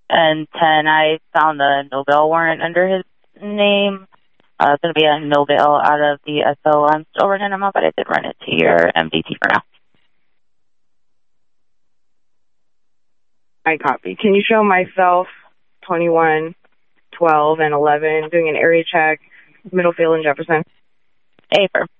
and 10, I found the no bail warrant under his name. It's going to be a no bail out of the SO. I'm still running him up, but I did run it to your MDT for now. I copy. Can you show myself 21, 12, and 11 doing an area check, Middlefield and Jefferson? Affirm.